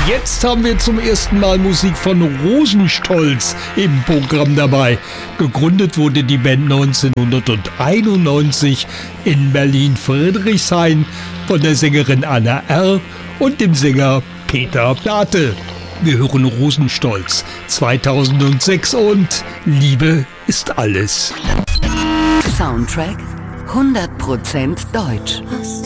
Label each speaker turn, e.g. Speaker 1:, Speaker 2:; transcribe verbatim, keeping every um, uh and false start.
Speaker 1: Jetzt haben wir zum ersten Mal Musik von Rosenstolz im Programm dabei. Gegründet wurde die Band neunzehnhunderteinundneunzig in Berlin-Friedrichshain von der Sängerin Anna R. und dem Sänger Peter Plate. Wir hören Rosenstolz zweitausendsechs und Liebe ist alles.
Speaker 2: Soundtrack hundert Prozent deutsch.